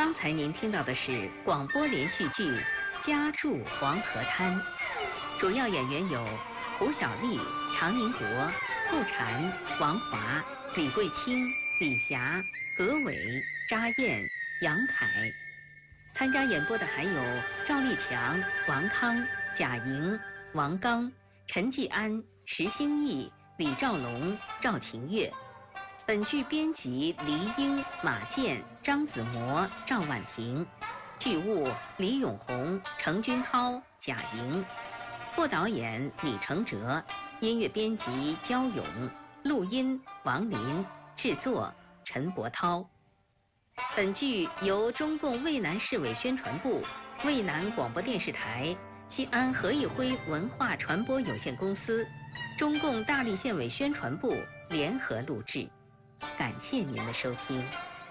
刚才您听到的是广播连续剧《家住黄河滩》，主要演员有胡小丽、常宁国、顾婵、王华、李桂清、李霞、葛伟、查燕、杨凯。参加演播的还有赵立强、王康、贾莹、王刚、陈继安、石兴义、李兆龙、赵晴月。本剧编辑黎英、马健、张子模、赵婉婷，剧务李永红、程君涛、贾莹，副导演李承哲，音乐编辑焦勇，录音王林，制作陈伯涛。本剧由中共渭南市委宣传部、渭南广播电视台、西安何义辉文化传播有限公司、中共大荔县委宣传部联合录制。感谢您的收听。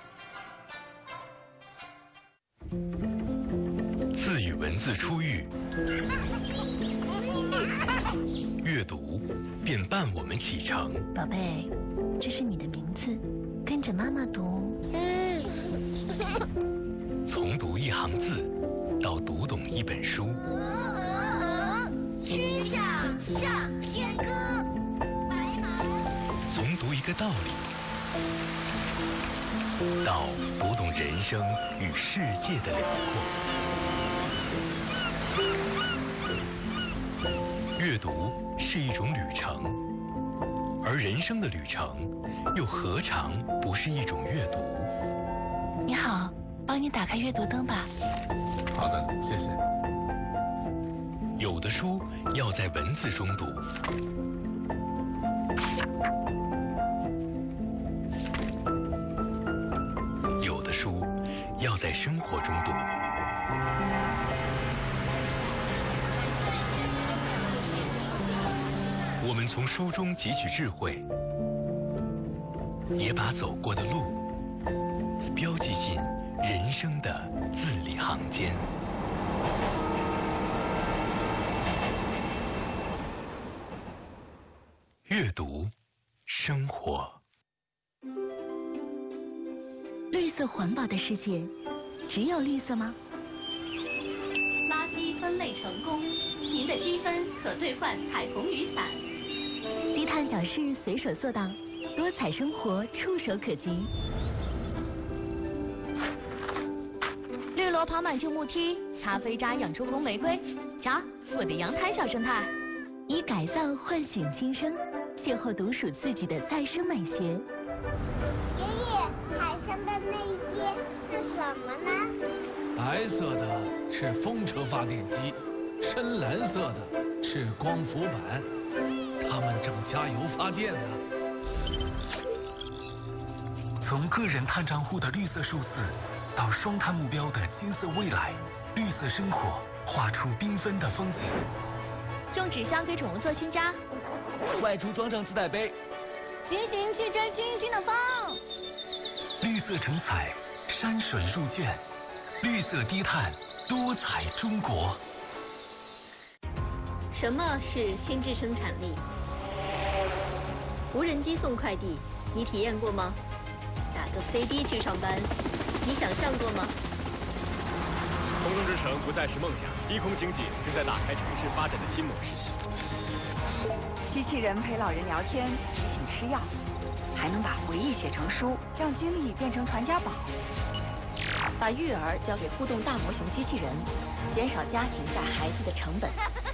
自与文字初遇，阅读便伴我们启程。 宝贝，这是你的名字，跟着妈妈读。 从读一行字到读懂一本书。 曲项向天歌，白马。 从读一个道理到读懂人生与世界的辽阔。阅读是一种旅程，而人生的旅程又何尝不是一种阅读？ 你好，帮你打开阅读灯吧。 好的，谢谢。 有的书要在文字中读，有的书要在生活中读。我们从书中汲取智慧，也把走过的路标记进人生的字里行间。阅读，生活。 绿色环保的世界，只有绿色吗？ 垃圾分类成功，您的积分可兑换彩虹雨伞。 低碳小事随手做到，多彩生活触手可及。绿萝跑满旧木梯，擦飞渣养出红玫瑰。瞧，我的阳台小生态。以改造唤醒新生，邂逅独属自己的再生美学。 爷爷，海上的那些是什么呢？ 白色的是风车发电机，深蓝色的是光伏板，它们正加油发电呢。 从个人碳账户的绿色数字，到双碳目标的金色未来，绿色生活画出缤纷的风景。 用纸箱给宠物做新家， 外出装上自带杯， 骑行汽车清新的风。 绿色成彩，山水入卷，绿色低碳，多彩中国。 什么是心智生产力？无人机送快递，你体验过吗？打个飞的去上班，你想象过吗？ 空中之城不再是梦想，低空经济正在打开城市发展的新模式。 机器人陪老人聊天，提醒吃药，还能把回忆写成书，让经历变成传家宝。 把育儿交给互动大模型机器人，减少家庭带孩子的成本。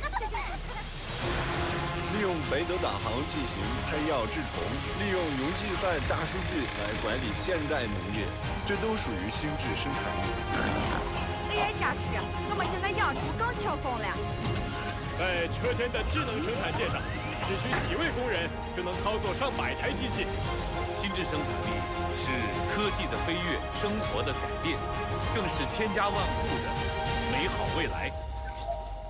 利用北斗导航进行配药治虫，利用云计算大数据来管理现代农业，这都属于心智生产力。 虽然瞎吃，我们现在养猪更轻松了。 在车间的智能生产线上，只需几位工人就能操作上百台机器。 心智生产力是科技的飞跃，生活的改变，更是千家万户的美好未来。